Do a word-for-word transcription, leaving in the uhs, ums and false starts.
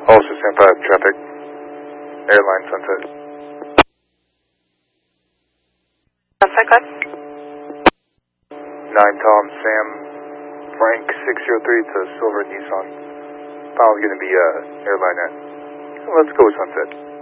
Also San five traffic, airline Sunset. Sunset Club? nine Tom Sam Frank six zero three to Silver Nissan. Pilot's going to be uh, airline at. Let's go Sunset.